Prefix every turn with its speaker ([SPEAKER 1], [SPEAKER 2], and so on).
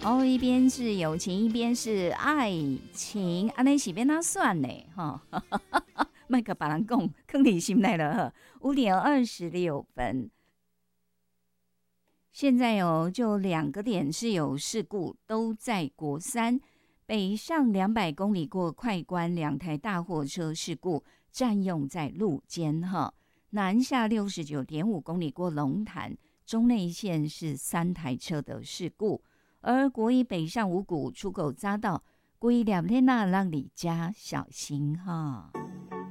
[SPEAKER 1] 哦，一边是友情，一边是爱情，安尼是变哪算呢？哈，麦克把人讲，坑你心内了。5:26，现在就2个点是有事故，都在国三北上200公里过快关，2台大货车事故占用在路肩哈。南下69.5公里过龙潭，中内线是3台车的事故。而国一北上五股出口匝道，故意2天让你家小心哈。